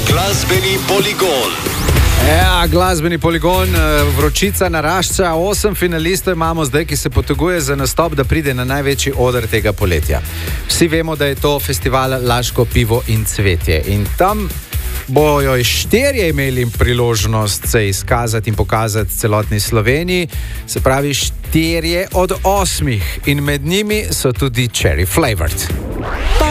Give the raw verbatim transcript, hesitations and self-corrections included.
Glasbeni poligon. Ja, glasbeni poligon, vročica narašča, osem finalistov imamo zdaj, ki se poteguje za nastop, da pride na največji oder tega poletja. Vsi vemo, da je to festival Laško pivo in cvetje in tam bojo štirje imeli priložnost se izkazati in pokazati celotni Sloveniji, se pravi štirje od osmih in med njimi so tudi Cherry Flavored.